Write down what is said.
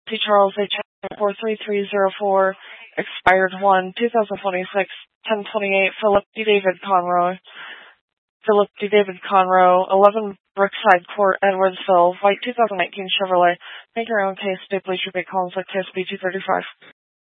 T. Charles H. 43304, expired 1/2026, 1028, Philip D. David Conroe. Philip D. David Conroe, 11 Brookside Court, Edwardsville, white 2019 Chevrolet. Make your own case, State Police Rebate Collins, case B235.